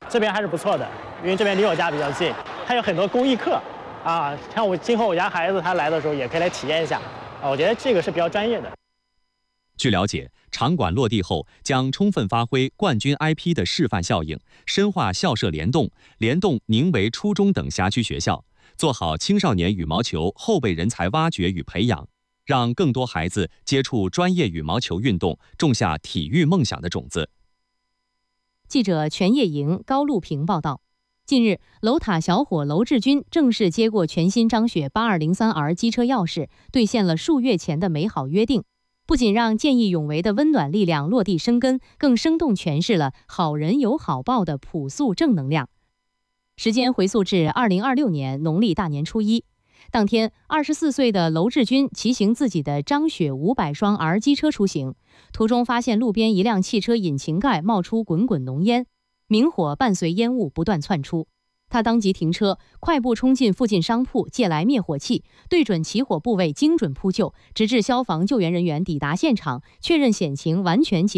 这边还是不错的，因为这边离我家比较近，还有很多公益课啊，像今后我家孩子他来的时候也可以来体验一下啊，我觉得这个是比较专业的。 据了解，场馆落地后将充分发挥冠军 IP 的示范效应，深化校舍联动，联动宁为初中等辖区学校，做好青少年羽毛球后备人才挖掘与培养，让更多孩子接触专业羽毛球运动，种下体育梦想的种子。 记者全业营、高路平报道。近日，楼塔小伙娄志军正式接过全新张雪 8203R 机车钥匙，兑现了数月前的美好约定。不仅让见义勇为的温暖力量落地生根，更生动诠释了好人有好报的朴素正能量。时间回溯至2026年农历大年初一，当天，24岁的娄志军骑行自己的张雪500双 R 机车出行，途中发现路边一辆汽车引擎盖冒出滚滚浓烟，明火伴随烟雾不断窜出。他当即停车，快步冲进附近商铺借来灭火器，对准起火部位精准扑救，直至消防救援人员抵达现场，确认险情完全解决。